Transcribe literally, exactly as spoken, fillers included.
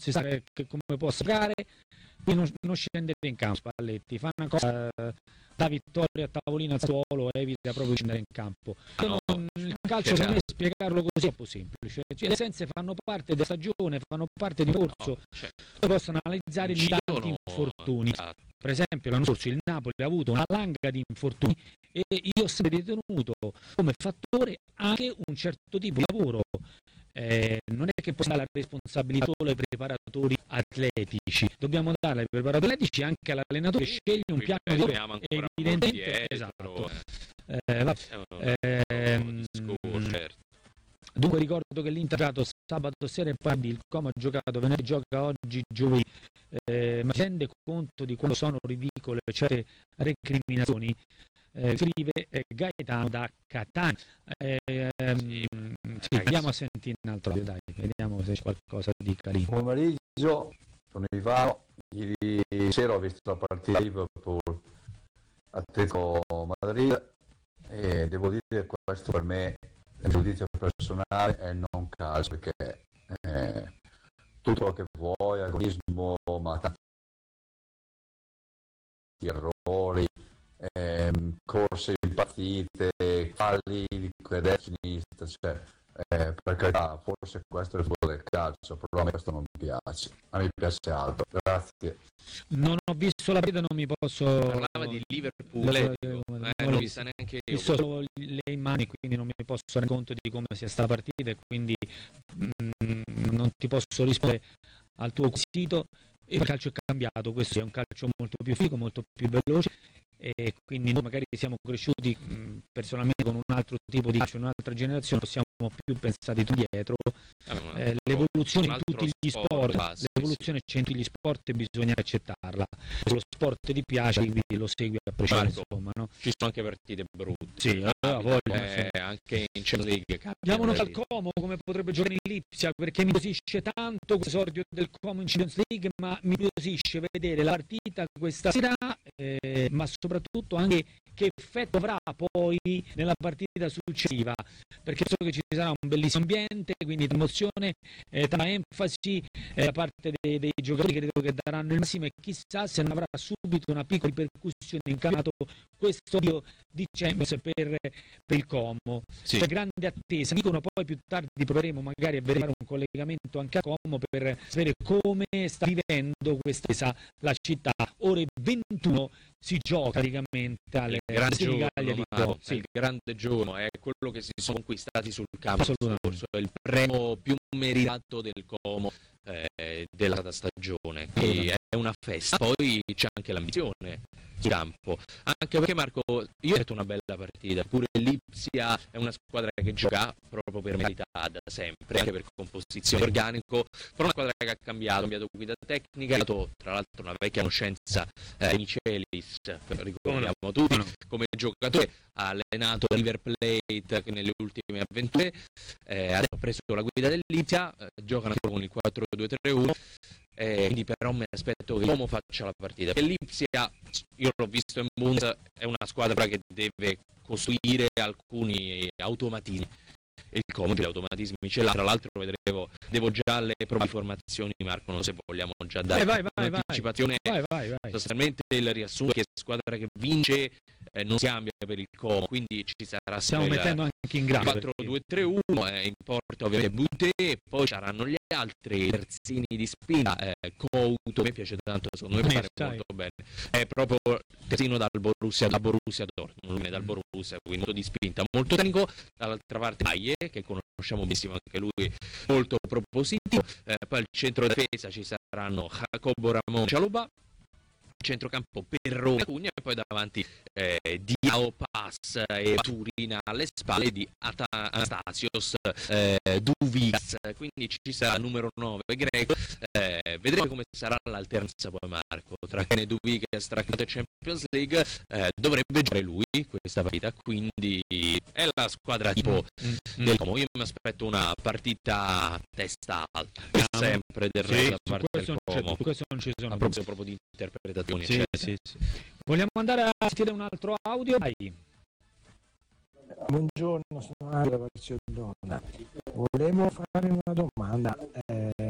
si sa che, che come possa giocare, quindi non, non scendete in campo Spalletti, fa una cosa eh, da vittoria a tavolino al suolo, evita proprio di scendere in campo. No, non, il calcio secondo me spiegarlo così è un po' semplice, cioè, le essenze fanno parte della stagione, fanno parte di un corso, no, certo. poi possono analizzare i tanti infortuni. Per esempio l'anno scorso il Napoli ha avuto una valanga di infortuni e io ho sempre ritenuto come fattore anche un certo tipo di lavoro. Eh, non è che possiamo dare la responsabilità solo ai preparatori atletici, dobbiamo dare ai preparatori atletici anche all'allenatore che sceglie un piano di lavoro evidentemente esatto. eh, va, eh, certo. Dunque ricordo che l'Inter ha giocato sabato sera e poi il Como ha giocato venerdì, gioca oggi giovedì, eh, ma si rende conto di quanto sono ridicole certe recriminazioni. Eh, scrive eh, Gaetano da Catania. Eh, ehm, sì, sì, andiamo a sentire un altro audio, dai, vediamo se c'è qualcosa di carino. Buon pomeriggio, sono Ivano. Ieri sera ho visto la partita di Liverpool Atletico Madrid e devo dire che questo per me è un giudizio personale e non calcio, perché eh, tutto quello che vuoi, agonismo, ma tanti errori, ehm, corse in partite, falli di destra sinistra, cioè, eh, per carità, forse questo è il futuro del calcio, però a me questo non piace, a me piace altro. Grazie. Non ho visto la partita, non mi posso... Parlava di Liverpool, eh, eh, non l'ho vista neanche io. Ho visto solo le immagini, quindi non mi posso rendere conto di come sia stata la partita e quindi mh, non ti posso rispondere al tuo quesito. Il calcio è cambiato, questo è un calcio molto più figo, molto più veloce e quindi noi magari siamo cresciuti mh, personalmente con un altro tipo di calcio, un'altra generazione, possiamo più pensati dietro. Eh, l'evoluzione in tutti gli sport, base, l'evoluzione sì. c'è in tutti gli sport e bisogna accettarla. Se lo sport ti piace, quindi lo segui a prescindere, insomma, no? Ci sono anche partite brutte. Sì, allora voglio, eh, sì. Anche in Champions League. Andiamo al Como, come potrebbe giocare in Lipsia, perché mi incuriosisce tanto l'esordio del Como in Champions League, ma mi incuriosisce vedere la partita questa sera, eh, ma soprattutto anche che effetto avrà poi nella partita successiva, perché so che ci sarà un bellissimo ambiente, quindi emozione, eh, tanta enfasi eh, da parte dei, dei giocatori che credo che daranno il massimo e chissà se non avrà subito una piccola ripercussione in campionato questo dio di Champions per, per il Como. Sì. C'è grande attesa, dicono poi più tardi proveremo magari a vedere un collegamento anche a Como per sapere come sta vivendo questa la città. Ore ventuno si gioca praticamente alle Senigallia di Como. Sì. Il grande giorno è quello che si sono conquistati sul campo scorso, è il premio più meritato del Como eh, della stagione, che è una festa. Poi c'è anche l'ambizione sul campo, anche perché Marco, io ho detto una bella partita, pure Lipsia è una squadra che gioca proprio per merità da sempre, anche per composizione organico, però una squadra che ha cambiato, ha cambiato guida tecnica, ha dato tra l'altro una vecchia conoscenza eh, Michelis, ricordiamo no, tutti, no. come giocatore, ha allenato River Plate nelle ultime avventure, eh, adesso ha preso la guida del Lipsia, eh, giocano con il quattro due tre uno, eh, quindi però mi aspetto che l'uomo faccia la partita, perché Lipsia, io l'ho visto in Bundes, è una squadra che deve costruire alcuni automatismi, il Como gli automatismi ce l'ha, tra l'altro vedremo, devo già le proprie formazioni, Marco, non se vogliamo già dare vai, vai, un'anticipazione, vai, vai, vai. sostanzialmente il riassunto è che squadra che vince eh, non si cambia per il Como, quindi ci sarà stiamo mettendo anche in grado quattro due tre uno, eh, in porta ovviamente Buté, poi saranno gli altri terzini di spina, eh, Couto, mi piace tanto, secondo me fare molto bene, è proprio terzino dal Borussia, da Borussia Dortmund, dal Borussia, quindi molto di spinta, molto tecnico, dall'altra parte Baie, che conosciamo benissimo anche lui, molto propositivo, eh, poi al centro difesa ci saranno Jacobo Ramon Cialoba, centrocampo Perrone Cugna e poi davanti eh, Diao Pass e Turina alle spalle di Ata Anastasios eh, Duvigas, quindi ci sarà numero nove greco, eh, vedremo come sarà l'alternanza poi Marco tra Kene Duvigas, tra Champions League, eh, dovrebbe giocare lui questa partita, quindi è la squadra tipo mm, del Como. Io mi aspetto una partita testa alta, ah, sempre del sì, da parte del Como, questo non ci sono a proprio, proprio di interpretazione. Sì, sì, sì. Vogliamo andare a sentire un altro audio? Vai. Buongiorno, sono Mario da Barcellona. Volevo fare una domanda. Eh,